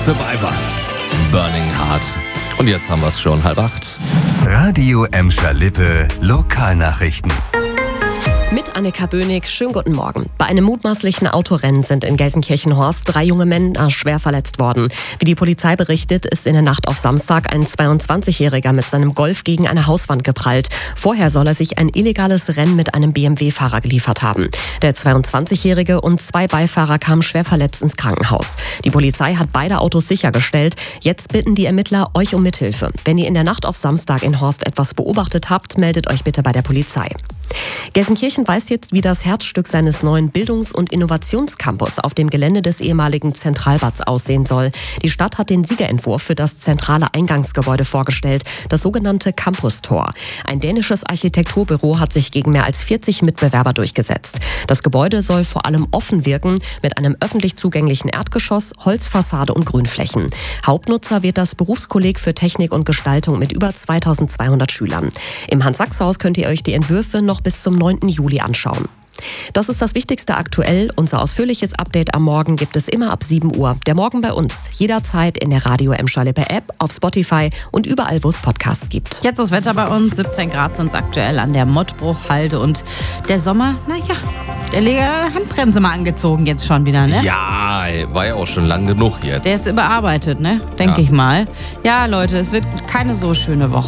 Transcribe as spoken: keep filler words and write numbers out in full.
Survivor. Burning Heart. Und jetzt haben wir es schon, halb acht. Radio Emscher Lippe, Lokalnachrichten. Mit Annika Bönig, schönen guten Morgen. Bei einem mutmaßlichen Autorennen sind in Gelsenkirchen-Horst drei junge Männer schwer verletzt worden. Wie die Polizei berichtet, ist in der Nacht auf Samstag ein zweiundzwanzigjähriger mit seinem Golf gegen eine Hauswand geprallt. Vorher soll er sich ein illegales Rennen mit einem B M W-Fahrer geliefert haben. Der zweiundzwanzigjährige und zwei Beifahrer kamen schwer verletzt ins Krankenhaus. Die Polizei hat beide Autos sichergestellt. Jetzt bitten die Ermittler euch um Mithilfe. Wenn ihr in der Nacht auf Samstag in Horst etwas beobachtet habt, meldet euch bitte bei der Polizei. Gelsenkirchen weiß jetzt, wie das Herzstück seines neuen Bildungs- und Innovationscampus auf dem Gelände des ehemaligen Zentralbads aussehen soll. Die Stadt hat den Siegerentwurf für das zentrale Eingangsgebäude vorgestellt, das sogenannte Campus-Tor. Ein dänisches Architekturbüro hat sich gegen mehr als vierzig Mitbewerber durchgesetzt. Das Gebäude soll vor allem offen wirken, mit einem öffentlich zugänglichen Erdgeschoss, Holzfassade und Grünflächen. Hauptnutzer wird das Berufskolleg für Technik und Gestaltung mit über zweitausendzweihundert Schülern. Im Hans-Sachs-Haus könnt ihr euch die Entwürfe noch bis zum neunten Juli anschauen. Das ist das Wichtigste aktuell. Unser ausführliches Update am Morgen gibt es immer ab sieben Uhr. Der Morgen bei uns. Jederzeit in der Radio Emscher Lippe App, auf Spotify und überall, wo es Podcasts gibt. Jetzt das Wetter bei uns. siebzehn Grad sind es aktuell an der Mottbruchhalde. Und der Sommer, naja, der Lega Handbremse mal angezogen jetzt schon wieder, ne? Ja, war ja auch schon lang genug jetzt. Der ist überarbeitet, ne? Denke Ja. ich mal. Ja, Leute, es wird keine so schöne Woche.